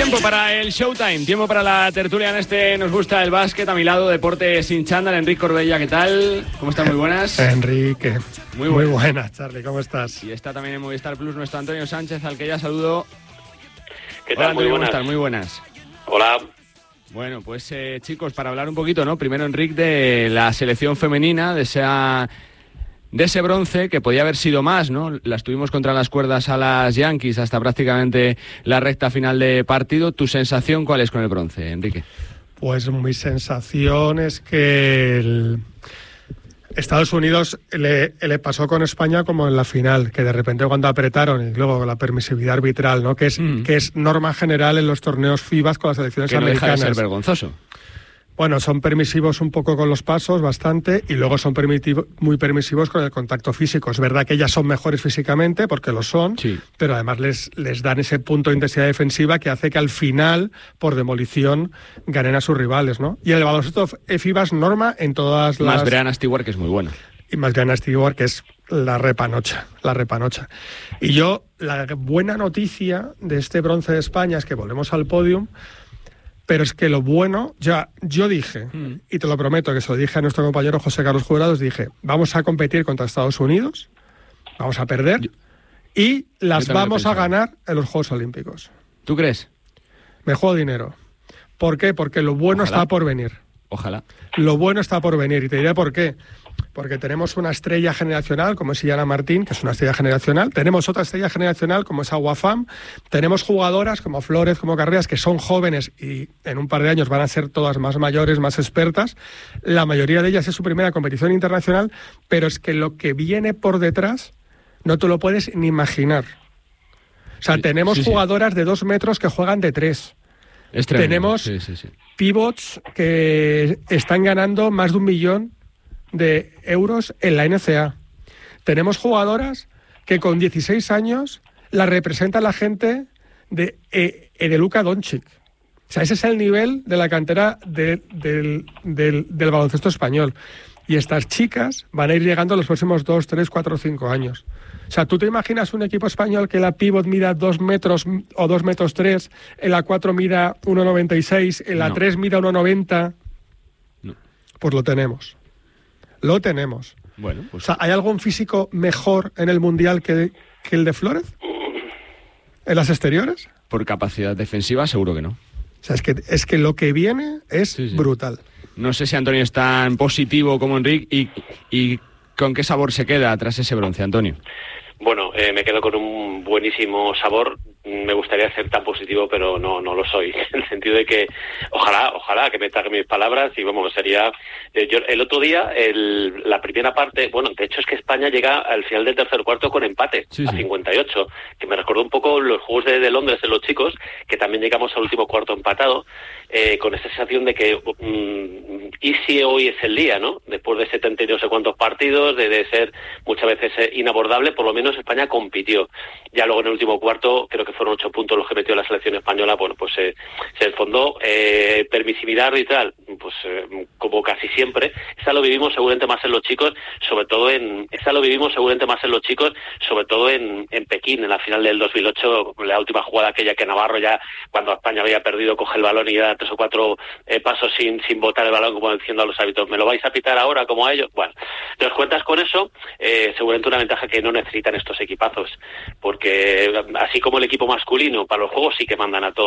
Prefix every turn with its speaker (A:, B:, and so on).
A: Tiempo para el Showtime, tiempo para la tertulia en este Nos Gusta el Básquet. A mi lado, Deporte Sin Chándal, Enrique Corbella, ¿qué tal? ¿Cómo estás? Muy buenas.
B: Enrique,
A: muy
B: buenas, Charlie, ¿cómo estás?
A: Y está también en Movistar Plus nuestro Antonio Sánchez, al que ya saludo.
C: ¿Qué tal?
A: Hola, Antonio,
C: muy buenas.
A: ¿cómo estás? Muy buenas.
C: Hola.
A: Bueno, pues chicos, para hablar un poquito, ¿no? Primero, Enrique, de la selección femenina, de ese bronce que podía haber sido más, ¿no? Las tuvimos contra las cuerdas a las Yankees hasta prácticamente la recta final de partido. ¿Tu sensación cuál es con el bronce, Enrique?
B: Pues mi sensación es que Estados Unidos le pasó con España como en la final, que de repente cuando apretaron, y luego la permisividad arbitral, ¿no? Que es norma general en los torneos FIBA con las selecciones
A: que no
B: americanas.
A: Deja de ser vergonzoso.
B: Bueno, son permisivos un poco con los pasos, bastante, y luego son muy permisivos con el contacto físico. Es verdad que ellas son mejores físicamente, porque lo son,
A: sí, pero
B: además les dan ese punto de intensidad defensiva que hace que al final, por demolición, ganen a sus rivales, ¿no? Y el baloncesto FIBA es norma en todas las...
A: Más Breanna Stewart, que es muy buena.
B: Y más Breanna Stewart, que es la repanocha. Y la buena noticia de este bronce de España es que volvemos al podium. Pero es que lo bueno, yo dije, y te lo prometo que se lo dije a nuestro compañero José Carlos Jurados, dije, vamos a competir contra Estados Unidos, vamos a perder y las vamos a ganar en los Juegos Olímpicos.
A: ¿Tú crees?
B: Me juego dinero. ¿Por qué? Porque lo bueno está por venir.
A: Ojalá.
B: Lo bueno está por venir, y te diré por qué. Porque tenemos una estrella generacional como es Illana Martín, que es una estrella generacional. Tenemos otra estrella generacional como es Aguafam. Tenemos jugadoras como Flores, como Carreras, que son jóvenes y en un par de años van a ser todas más mayores, más expertas. La mayoría de ellas es su primera competición internacional, pero es que lo que viene por detrás no te lo puedes ni imaginar. O sea, tenemos jugadoras de 2 metros que juegan de 3. Tenemos pivots que están ganando más de 1 millón de euros en la NCAA. Tenemos jugadoras que con 16 años la representa la gente de Luka Doncic. O sea, ese es el nivel de la cantera del baloncesto español. Y estas chicas van a ir llegando en los próximos 2, 3, 4, 5 años. O sea, ¿tú te imaginas un equipo español que la pívot mida 2 metros o 2 metros 3, en la 4 mida 1,96, en la 3 mida 1,90?
A: No.
B: Pues lo tenemos. Lo tenemos.
A: Bueno, pues...
B: O sea, ¿hay algún físico mejor en el Mundial que el de Flores? ¿En las exteriores?
A: Por capacidad defensiva, seguro que no.
B: O sea, es que lo que viene es brutal.
A: No sé si Antonio es tan positivo como Enrique y con qué sabor se queda tras ese bronce, Antonio.
C: Bueno, me quedo con un buenísimo sabor. Me gustaría ser tan positivo, pero no lo soy. En el sentido de que ojalá que me traguen mis palabras y vamos, sería... yo el otro día, la primera parte, bueno, de hecho es que España llega al final del tercer cuarto con empate, a 58, que me recordó un poco los Juegos de Londres de los chicos, que también llegamos al último cuarto empatado, con esa sensación de que y si hoy es el día, ¿no? Después de 70 y no sé cuántos partidos, de ser muchas veces inabordable, por lo menos España compitió. Ya luego en el último cuarto, creo que fueron 8 puntos los que metió la selección española. Bueno, pues se desfondó. Permisividad arbitral, pues como casi siempre, esa lo vivimos seguramente más en los chicos, sobre todo en Pekín, en la final del 2008, la última jugada aquella que Navarro ya, cuando España había perdido, coge el balón y da 3 o 4 pasos sin botar el balón, como diciendo a los árbitros, ¿me lo vais a pitar ahora como a ellos? Bueno, entonces cuentas con eso, seguramente una ventaja que no necesitan estos equipazos, porque así como el equipo masculino para los juegos sí que mandan a todos.